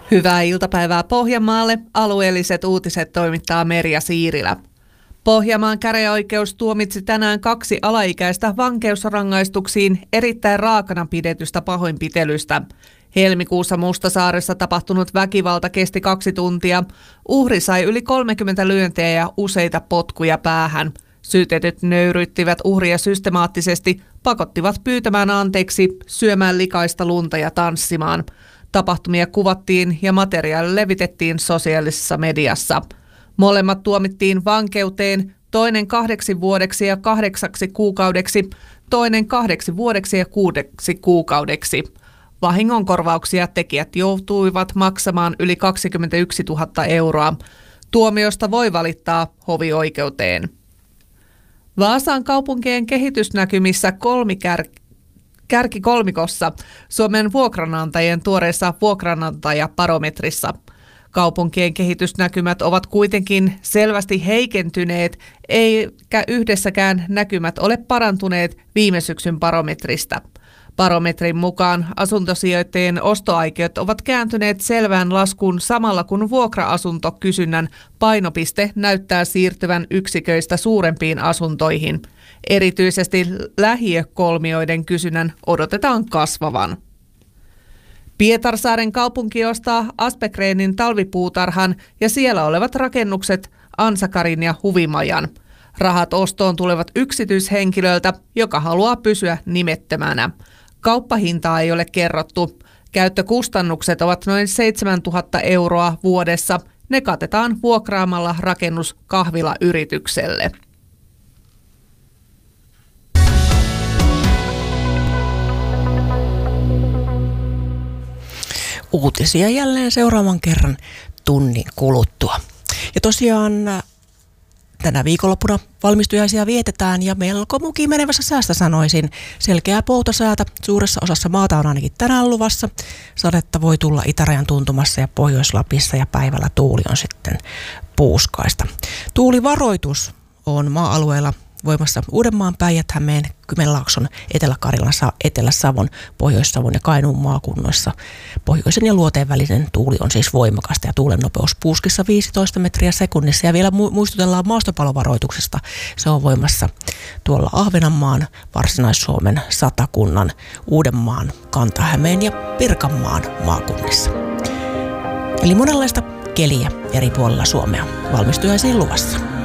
Hyvää iltapäivää Pohjanmaalle. Alueelliset uutiset toimittaa Merja Siirilä. Pohjanmaan käräjäoikeus tuomitsi tänään 2 alaikäistä vankeusrangaistuksiin erittäin raakana pidetystä pahoinpitelystä. Helmikuussa Mustasaaressa tapahtunut väkivalta kesti 2 tuntia. Uhri sai yli 30 lyöntejä ja useita potkuja päähän. Syytetyt nöyryyttivät uhria systemaattisesti, pakottivat pyytämään anteeksi, syömään likaista lunta ja tanssimaan. Tapahtumia kuvattiin ja materiaali levitettiin sosiaalisessa mediassa. Molemmat tuomittiin vankeuteen, toinen 8 vuodeksi ja 8 kuukaudeksi, toinen 8 vuodeksi ja 6 kuukaudeksi. Vahingonkorvauksia tekijät joutuivat maksamaan yli 21 000 euroa. Tuomiosta voi valittaa hovioikeuteen. Vaasan kaupunkien kehitysnäkymissä kärkikolmikossa Suomen vuokranantajien tuoreessa vuokranantajabarometrissa. Kaupunkien kehitysnäkymät ovat kuitenkin selvästi heikentyneet, eikä yhdessäkään näkymät ole parantuneet viime syksyn barometristä. Barometrin mukaan asuntosijoittajien ostoaikeet ovat kääntyneet selvään laskuun samalla kun vuokra-asuntokysynnän painopiste näyttää siirtyvän yksiköistä suurempiin asuntoihin. Erityisesti lähiökolmioiden kysynnän odotetaan kasvavan. Pietarsaaren kaupunki ostaa Aspegrenin talvipuutarhan ja siellä olevat rakennukset Ansakarin ja Huvimajan. Rahat ostoon tulevat yksityishenkilöltä, joka haluaa pysyä nimettömänä. Kauppahintaa ei ole kerrottu. Käyttökustannukset ovat noin 7 000 euroa vuodessa. Ne katetaan vuokraamalla rakennus kahvilayritykselle. Uutisia jälleen seuraavan kerran tunnin kuluttua. Ja tosiaan tänä viikonloppuna valmistujaisia vietetään ja melko mukiin menevässä säästä sanoisin. Selkeää poutasäätä suuressa osassa maata on ainakin tänään luvassa. Sadetta voi tulla itärajan tuntumassa ja Pohjois-Lapissa ja päivällä tuuli on sitten puuskaista. Tuulivaroitus on maa-alueella voimassa Uudenmaan, Päijät-Hämeen, Kymenlaakson, Etelä-Karjalan, Etelä-Savon, Pohjois-Savon ja Kainuun maakunnissa. Pohjoisen ja luoteen välinen tuuli on siis voimakasta ja tuulen nopeus puuskissa 15 metriä sekunnissa. Ja vielä muistutellaan maastopalovaroituksesta. Se on voimassa tuolla Ahvenanmaan, Varsinais-Suomen, Satakunnan, Uudenmaan, Kanta-Hämeen ja Pirkanmaan maakunnissa. Eli monenlaista keliä eri puolilla Suomea valmistujaisiin luvassa.